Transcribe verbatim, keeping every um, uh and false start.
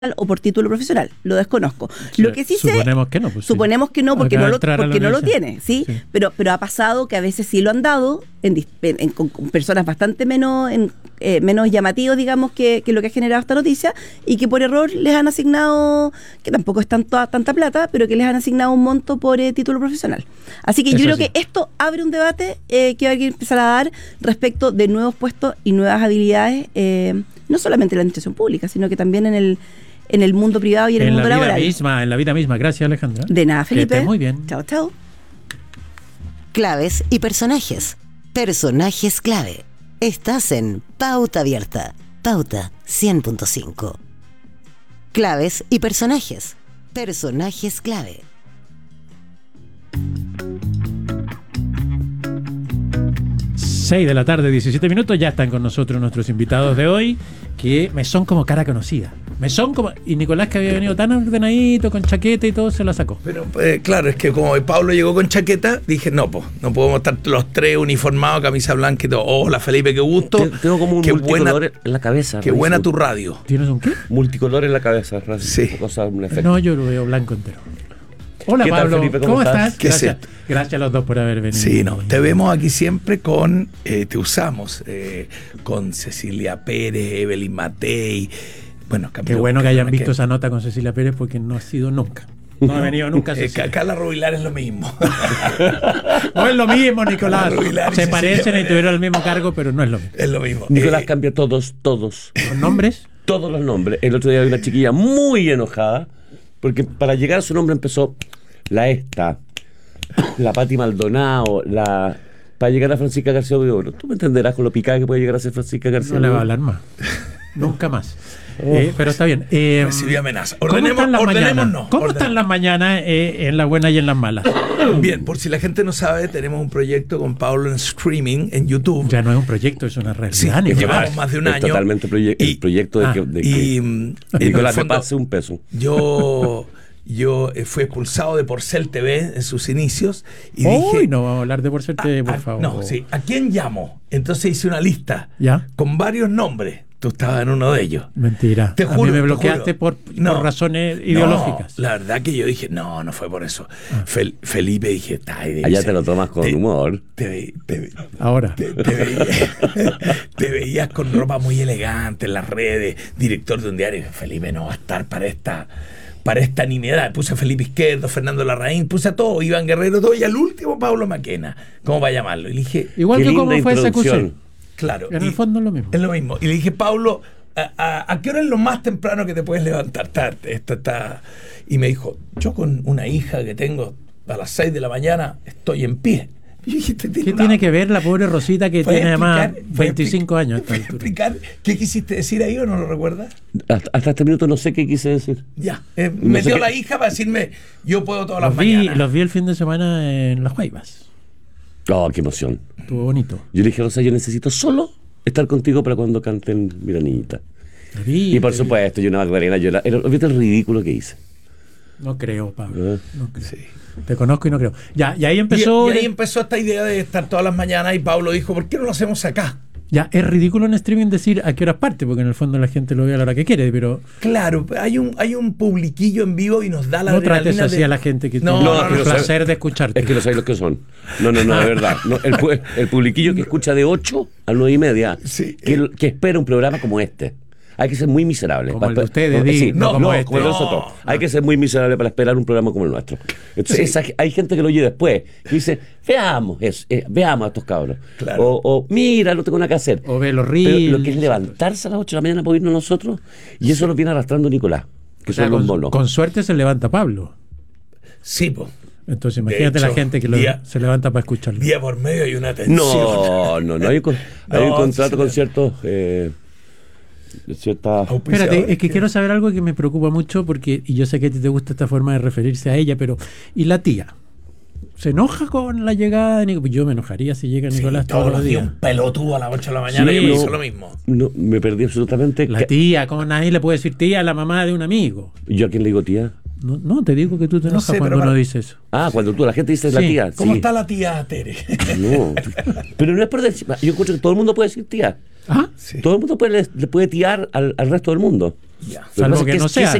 o por título profesional, lo desconozco. Sí, lo que sí suponemos sé, que no, pues suponemos sí. que no, porque Acaba no de lo, entrar a la porque no lo universidad. tiene, ¿sí? Sí. Pero, pero ha pasado que a veces sí lo han dado en, dis- en- en- con, con personas bastante menos, en, eh, menos llamativos, digamos, que, que lo que ha generado esta noticia, y que por error les han asignado, que tampoco es tanto, tanta plata, pero que les han asignado un monto por eh, título profesional. Así que Eso yo creo sí. que esto abre un debate eh, que hay que empezar a dar respecto de nuevos puestos y nuevas habilidades, eh, no solamente en la administración pública, sino que también en el en el mundo privado y en, el En mundo la vida laboral. misma, en la vida misma. Gracias, Alejandra. De nada, Que Felipe. estés muy bien. Chao, chao. Claves y personajes. Personajes clave. Estás en Pauta Abierta. Pauta cien punto cinco. Claves y personajes. Personajes clave. seis de la tarde, diecisiete minutos. Ya están con nosotros nuestros invitados de hoy, que me son como cara conocida. Me son como... Y Nicolás, que había venido tan ordenadito, con chaqueta y todo, se la sacó. Pero eh, claro, es que como Pablo llegó con chaqueta, dije, no, pues, no podemos estar los tres uniformados, camisa blanca y todo. Hola, Felipe, qué gusto. Te- Tengo como un Qué multicolor buena, en la cabeza. qué Raíz. buena tu radio. ¿Tienes un qué? Multicolor en la cabeza. Raíz. Sí. Cosa, un efecto. No, yo lo veo blanco entero. Hola, ¿Qué tal, Pablo. Felipe? ¿Cómo, ¿Cómo estás? estás? ¿Qué es Gracias, esto? gracias a los dos por haber venido. Sí, no, te vemos aquí siempre con, eh, te usamos, eh, con Cecilia Pérez, Evelyn Matei. Bueno, Qué bueno que hayan visto esa nota con Cecilia Pérez, porque no ha sido nunca. No ha venido nunca Eh, Cecilia. Carla Rubilar es lo mismo. No es lo mismo, Nicolás. Rubilar y Se Cecilia parecen y Pérez. tuvieron el mismo cargo, pero no es lo mismo. Es lo mismo. Nicolás Eh, cambia todos, todos. ¿Los nombres? Todos los nombres. El otro día había una chiquilla muy enojada, porque para llegar a su nombre empezó la esta, la Pati Maldonado, la... Para llegar a Francisca García Huidobro. Tú me entenderás con lo picada que puede llegar a ser Francisca García No le va a Huidobro. hablar más. Nunca más. Eh, pero está bien. Eh, Recibió amenaza. ¿Cómo Ordenemos, están las mañanas? ordenémonos. ¿Cómo Ordenemos. están las mañanas eh, en las buenas y en las malas? Bien, por si la gente no sabe, tenemos un proyecto con Pablo en streaming en YouTube. Ya no es un proyecto, es una Sí, realidad. Nicolás. llevamos más de un Es año. totalmente proye- el Y- proyecto de ah, que, de y que mm, en Nicolás el me fondo, pase un peso. Yo, yo eh, fui expulsado de Porcel T V en sus inicios y Uy, dije, no vamos a hablar de por suerte, "Ah, por ah, favor. no, sí, ¿a quién llamo? Entonces hice una lista ¿Ya? con varios nombres. Tú estabas en uno de ellos. Mentira. Te a juro, mí me te bloqueaste juro. por, No, por razones no, ideológicas. la verdad que yo dije, no, no fue por eso. Fel- Felipe dije, "Ay, debe Allá ser". te lo tomas con Te- humor. Te, ve- te ve- Ahora. Te, te veías, te veías con ropa muy elegante en las redes, director de un diario. Felipe no va a estar para esta para esta nimiedad. Puse a Felipe Izquierdo, Fernando Larraín, puse a todo, Iván Guerrero, todo, y al último Pablo Maquena, ¿cómo va a llamarlo? Y le dije, Igual Qué que como linda fue ese introducción. claro. En y- el fondo es lo mismo. es lo mismo. Y le dije, Pablo, ¿a, a, a qué hora es lo más temprano que te puedes levantar? Está- está- está- Y me dijo, yo con una hija que tengo a las seis de la mañana estoy en pie. Y yo dije, "Este ¿Qué una- tiene que ver la pobre Rosita que ¿Puedes tiene además explicar- puedes veinticinco expli- años? a esta ¿puedes altura? explicar qué quisiste decir ahí o no lo recuerdas? Hasta, hasta este minuto no sé qué quise decir. Ya. Eh, No metió sé la qué- hija para decirme, yo puedo todas las Los vi, mañanas. los vi el fin de semana en Las Guaivas. Oh, qué emoción. Estuvo bonito. Yo le dije, Rosa, yo necesito solo estar contigo para cuando canten Miranita. Lo vi, Y por te vi. supuesto, yo una Magdalena llora. Era- ¿Viste el ridículo que hice? No creo, Pablo. Eh. No creo. Sí. Te conozco y no creo. Ya, y ahí Y, empezó. y ahí empezó esta idea de estar todas las mañanas y Pablo dijo, ¿por qué no lo hacemos acá? Ya, es ridículo en streaming decir a qué horas parte, porque en el fondo la gente lo ve a la hora que quiere, pero Claro, hay un, hay un publiquillo en vivo y nos da la no trates adrenalina así de- a la gente que No, tiene no, el no, placer de escucharte. Es que no sabéis los que son. No, no, no, de verdad. No, el, pu- el publiquillo que escucha de ocho a nueve y media, Sí. que, que espera un programa como este. Hay que ser muy miserable. Como el de Pa- ustedes, no, di, sí, no no, como no, este. como el de No. nosotros. Hay que ser muy miserable para esperar un programa como el nuestro. Entonces, Sí. esa- hay gente que lo oye después y dice, veamos, eso, eh, veamos a estos cabros. Claro. O, o, mira, no tengo nada que hacer. O ve los Pero reels. lo que es levantarse a las ocho de la mañana para irnos nosotros, y eso lo viene arrastrando Nicolás, que O sea, son los con, monos. con suerte se levanta Pablo. Sí, pues. Entonces imagínate hecho, la gente que lo- día- se levanta para escucharlo. Día por medio hay una tensión. No, no, no. Hay un, con- hay un No, contrato sí, con sí. ciertos. Eh, ciertas. Auspiciadores. Espérate, es que quiero saber algo que me preocupa mucho porque, y yo sé que a ti te gusta esta forma de referirse a ella, pero ¿y la tía? ¿Se enoja con la llegada de Nicolás? Yo me enojaría si llega Sí, Nicolás todos todos los días. un pelotudo a las ocho de la mañana Sí, y me no. hizo lo mismo. No, me perdí absolutamente. La Que- tía, como nadie le puede decir tía a la mamá de un amigo. ¿Yo a quién le digo tía? No, no te digo que tú te No enojas sé, cuando pero uno para- dice eso. Ah, cuando tú, la gente dice la Sí. tía. ¿Cómo sí. está la tía Tere? No. Pero no es por decir. Yo encuentro que todo el mundo puede decir tía. ¿Ah? Sí. Todo el mundo puede, le, le puede tirar al, al resto del mundo. Ya. Lo que Salvo pasa que es no es- sea. ese